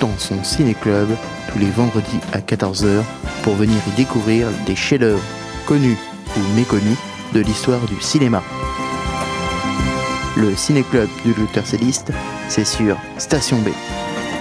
dans son ciné-club tous les vendredis à 14h pour venir y découvrir des chefs-d'œuvre connus ou méconnus de l'histoire du cinéma. Le ciné-club du Docteur Céliste, c'est sur Station B.